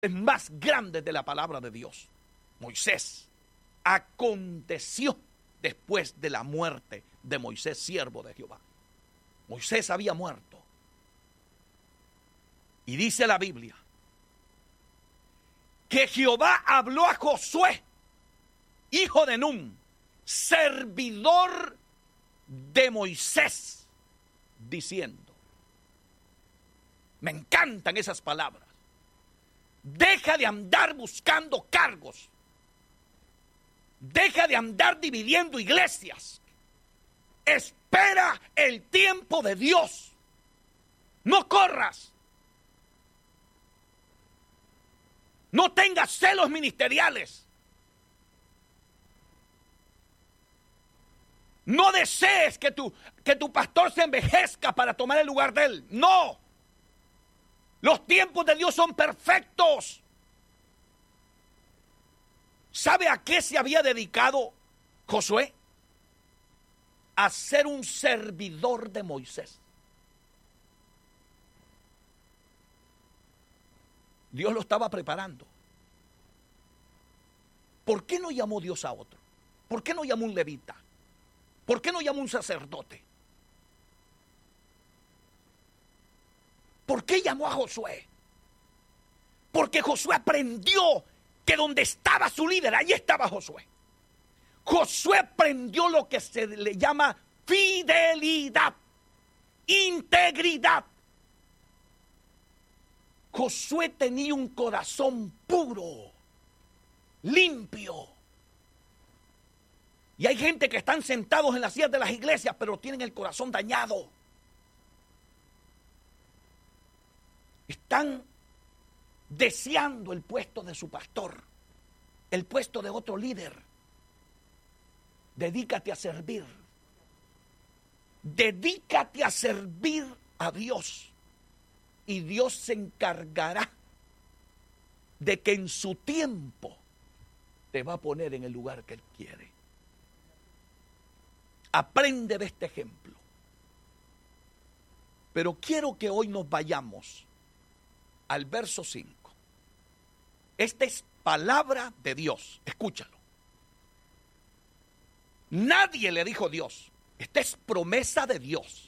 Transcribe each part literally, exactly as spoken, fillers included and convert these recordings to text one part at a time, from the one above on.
más grandes de la palabra de Dios. Moisés. Aconteció después de la muerte de Moisés, siervo de Jehová. Moisés había muerto. Y dice la Biblia que Jehová habló a Josué, hijo de Nun, servidor de Moisés, diciendo, me encantan esas palabras, deja de andar buscando cargos, deja de andar dividiendo iglesias, espera el tiempo de Dios, no corras, no tengas celos ministeriales, no desees que tu, que tu pastor se envejezca para tomar el lugar de él, no, los tiempos de Dios son perfectos. ¿Sabe a qué se había dedicado Josué? A ser un servidor de Moisés. Dios lo estaba preparando. ¿Por qué no llamó Dios a otro? ¿Por qué no llamó un levita? ¿Por qué no llamó un sacerdote? ¿Por qué llamó a Josué? Porque Josué aprendió que donde estaba su líder, ahí estaba Josué. Josué aprendió lo que se le llama fidelidad, integridad. Josué tenía un corazón puro, limpio. Y hay gente que están sentados en las sillas de las iglesias, pero tienen el corazón dañado. Están deseando el puesto de su pastor, el puesto de otro líder. Dedícate a servir. Dedícate a servir a Dios. Y Dios se encargará de que en su tiempo te va a poner en el lugar que Él quiere. Aprende de este ejemplo. Pero quiero que hoy nos vayamos al verso cinco. Esta es palabra de Dios. Escúchalo. Nadie le dijo Dios. Esta es promesa de Dios.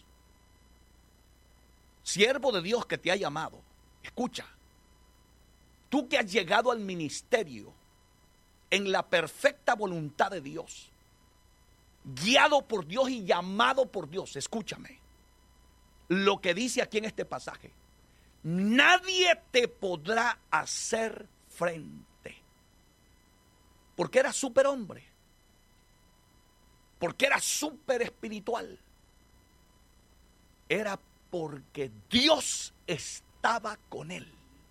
Siervo de Dios que te ha llamado. Escucha. Tú que has llegado al ministerio en la perfecta voluntad de Dios, guiado por Dios y llamado por Dios. Escúchame. Lo que dice aquí en este pasaje. Nadie te podrá hacer frente. Porque era superhombre. Porque era súper espiritual. Era porque Dios estaba con él.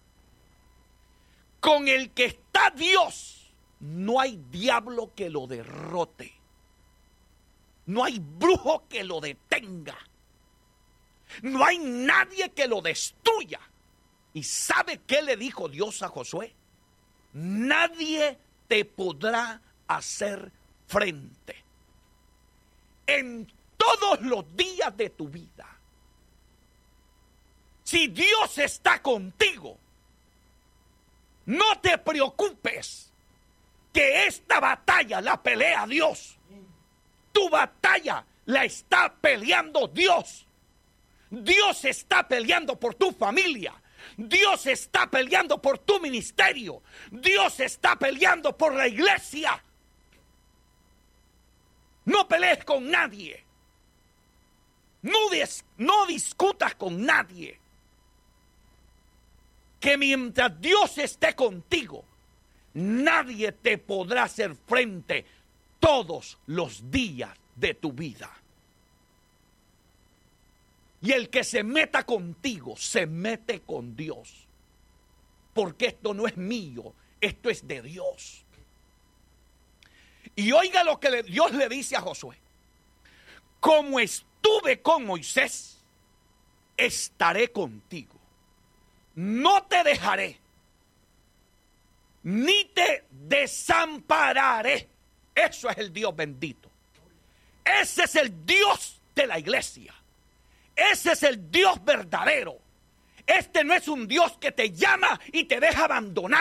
Con el que está Dios, no hay diablo que lo derrote. No hay brujo que lo detenga. No hay nadie que lo destruya. ¿Y sabe qué le dijo Dios a Josué? Nadie te podrá hacer frente. En todos los días de tu vida. Si Dios está contigo, no te preocupes que esta batalla la pelea Dios. Tu batalla la está peleando Dios. Dios está peleando por tu familia. Dios está peleando por tu ministerio. Dios está peleando por la iglesia. No pelees con nadie. No, dis- no discutas con nadie. Que mientras Dios esté contigo, nadie te podrá hacer frente todos los días de tu vida. Y el que se meta contigo, se mete con Dios. Porque esto no es mío, esto es de Dios. Y oiga lo que le, Dios le dice a Josué. Como estuve con Moisés, estaré contigo. No te dejaré, ni te desampararé. Eso es el Dios bendito. Ese es el Dios de la iglesia. Ese es el Dios verdadero. Este no es un Dios que te llama y te deja abandonado.